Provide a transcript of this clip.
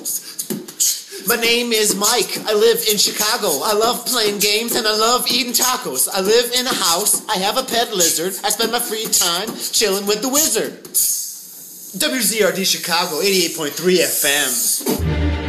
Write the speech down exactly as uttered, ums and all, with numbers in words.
My name is Mike. I live in Chicago. I love playing games and I love eating tacos. I live in a house. I have a pet lizard. I spend my free time chilling with the wizard. W Z R D Chicago, eighty-eight point three F M.